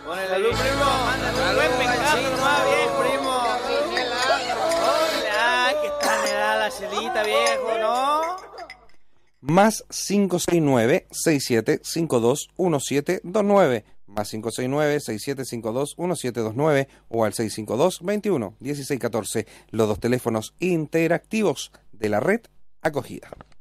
Salud, primo. Mándale buen pescado nomás, viejo, primo. Hola, que está helada la celita, viejo, ¿no? Más 569-6752-1729. Más 569-6752-1729 o al 652-21-1614. Los dos teléfonos interactivos de la red Acogida.